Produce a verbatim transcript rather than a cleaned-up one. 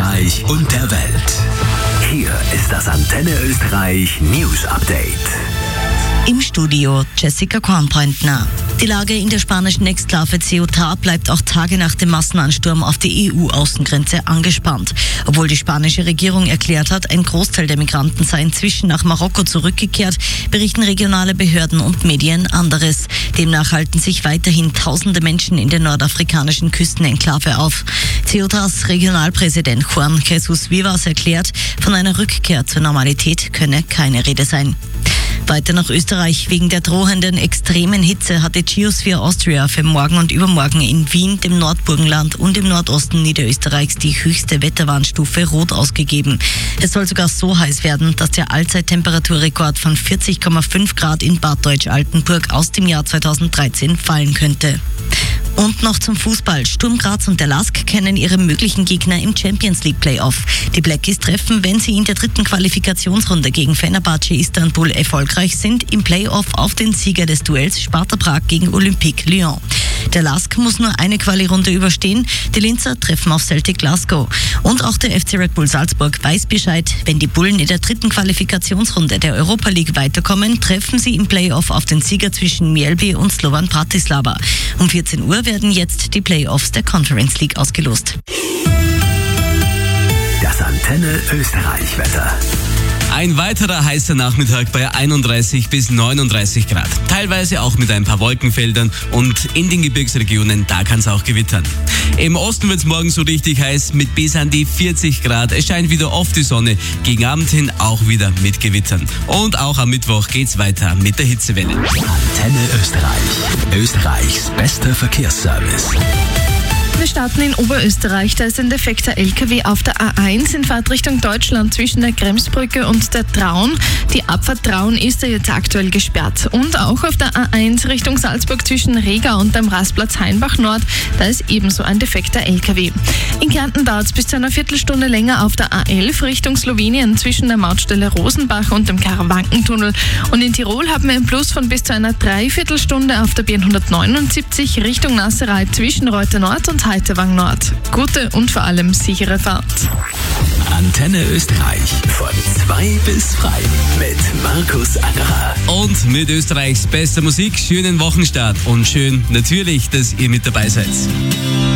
Österreich und der Welt. Hier ist das Antenne Österreich News Update. Im Studio Jessica Kornpointner. Die Lage in der spanischen Exklave Ceuta bleibt auch Tage nach dem Massenansturm auf die E U-Außengrenze angespannt. Obwohl die spanische Regierung erklärt hat, ein Großteil der Migranten sei inzwischen nach Marokko zurückgekehrt, berichten regionale Behörden und Medien anderes. Demnach halten sich weiterhin tausende Menschen in der nordafrikanischen Küstenenklave auf. Ceutas Regionalpräsident Juan Jesus Vivas erklärt, von einer Rückkehr zur Normalität könne keine Rede sein. Weiter nach Österreich. Wegen der drohenden extremen Hitze hat die Geosphere Austria für morgen und übermorgen in Wien, dem Nordburgenland und im Nordosten Niederösterreichs die höchste Wetterwarnstufe Rot ausgegeben. Es soll sogar so heiß werden, dass der Allzeittemperaturrekord von vierzig Komma fünf Grad in Bad Deutsch-Altenburg aus dem Jahr zweitausenddreizehn fallen könnte. Und noch zum Fußball. Sturm Graz und der Lask kennen ihre möglichen Gegner im Champions League Playoff. Die Blackies treffen, wenn sie in der dritten Qualifikationsrunde gegen Fenerbahce Istanbul erfolgreich sind, im Playoff auf den Sieger des Duells Sparta Prag gegen Olympique Lyon. Der Lask muss nur eine Quali-Runde überstehen. Die Linzer treffen auf Celtic Glasgow. Und auch der F C Red Bull Salzburg weiß Bescheid. Wenn die Bullen in der dritten Qualifikationsrunde der Europa League weiterkommen, treffen sie im Playoff auf den Sieger zwischen Mjällby und Slovan Bratislava. Um vierzehn Uhr werden jetzt die Playoffs der Conference League ausgelost. Das Antenne Österreich Wetter. Ein weiterer heißer Nachmittag bei einunddreißig bis neununddreißig Grad. Teilweise auch mit ein paar Wolkenfeldern und in den Gebirgsregionen, da kann es auch gewittern. Im Osten wird es morgen so richtig heiß mit bis an die vierzig Grad. Es scheint wieder oft die Sonne, gegen Abend hin auch wieder mit Gewittern. Und auch am Mittwoch geht's weiter mit der Hitzewelle. Antenne Österreich. Österreichs bester Verkehrsservice. Wir starten in Oberösterreich. Da ist ein defekter L K W auf der A eins in Fahrtrichtung Deutschland zwischen der Kremsbrücke und der Traun. Die Abfahrt Traun ist ja jetzt aktuell gesperrt. Und auch auf der A eins Richtung Salzburg zwischen Rega und dem Rastplatz Hainbach Nord, da ist ebenso ein defekter L K W. In Kärnten dauert es bis zu einer Viertelstunde länger auf der A elf Richtung Slowenien zwischen der Mautstelle Rosenbach und dem Karawankentunnel. Und in Tirol haben wir einen Plus von bis zu einer Dreiviertelstunde auf der B hundertneunundsiebzig Richtung Nasserei zwischen Reuter Nord und Heiterwang Nord. Gute und vor allem sichere Fahrt. Antenne Österreich von zwei bis drei mit Markus Angerer. Und mit Österreichs bester Musik, schönen Wochenstart und schön natürlich, dass ihr mit dabei seid.